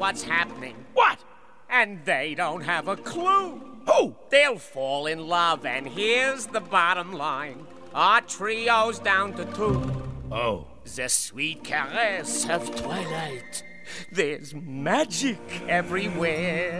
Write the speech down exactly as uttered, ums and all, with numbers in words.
what's happening. What? And they don't have a clue. Who? They'll fall in love, and here's the bottom line. Our trio's down to two. Oh. The sweet caress of twilight. There's magic everywhere.